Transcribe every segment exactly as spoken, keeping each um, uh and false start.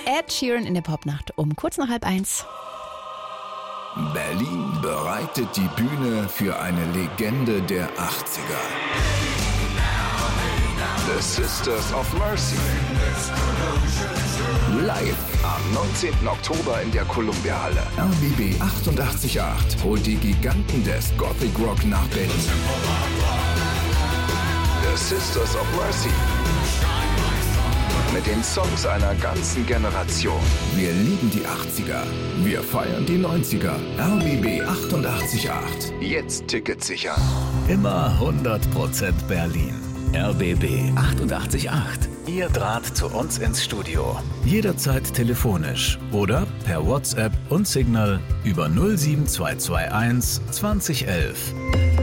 Ed Sheeran in der Popnacht um kurz nach halb eins. Berlin bereitet die Bühne für eine Legende der achtziger. The Sisters of Mercy. Live am neunzehnten Oktober in der Columbia-Halle. R B B achtundachtzig Komma acht holt die Giganten des Gothic Rock nach Berlin. The Sisters of Mercy. Mit den Songs einer ganzen Generation. Wir lieben die achtziger. Wir feiern die neunziger. R B B achtundachtzig Komma acht. Jetzt Tickets sichern. Immer hundert Prozent Berlin. R B B achtundachtzig Komma acht. Ihr Draht zu uns ins Studio. Jederzeit telefonisch oder per WhatsApp und Signal über null sieben zwei zwei eins zwanzig elf.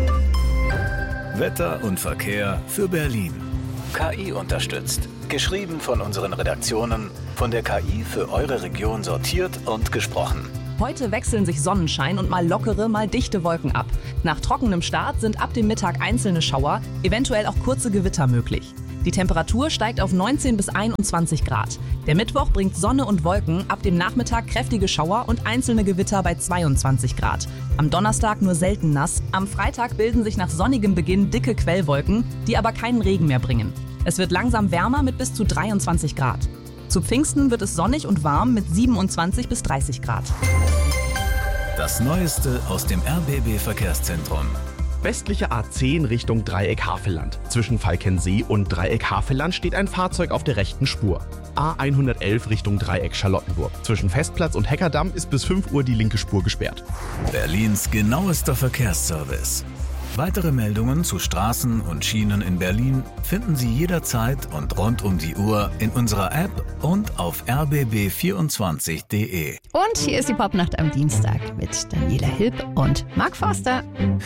Wetter und Verkehr für Berlin. K I unterstützt. Geschrieben von unseren Redaktionen, von der K I für eure Region sortiert und gesprochen. Heute wechseln sich Sonnenschein und mal lockere, mal dichte Wolken ab. Nach trockenem Start sind ab dem Mittag einzelne Schauer, eventuell auch kurze Gewitter möglich. Die Temperatur steigt auf neunzehn bis einundzwanzig Grad. Der Mittwoch bringt Sonne und Wolken, ab dem Nachmittag kräftige Schauer und einzelne Gewitter bei zweiundzwanzig Grad. Am Donnerstag nur selten nass, am Freitag bilden sich nach sonnigem Beginn dicke Quellwolken, die aber keinen Regen mehr bringen. Es wird langsam wärmer mit bis zu dreiundzwanzig Grad. Zu Pfingsten wird es sonnig und warm mit siebenundzwanzig bis dreißig Grad. Das Neueste aus dem R B B Verkehrszentrum. Westliche A zehn Richtung Dreieck Havelland. Zwischen Falkensee und Dreieck Havelland steht ein Fahrzeug auf der rechten Spur. A hundertelf Richtung Dreieck Charlottenburg. Zwischen Festplatz und Heckerdamm ist bis fünf Uhr die linke Spur gesperrt. Berlins genauester Verkehrsservice. Weitere Meldungen zu Straßen und Schienen in Berlin finden Sie jederzeit und rund um die Uhr in unserer App und auf r b b vierundzwanzig punkt d e. Und hier ist die Popnacht am Dienstag mit Daniela Hilb und Mark Forster.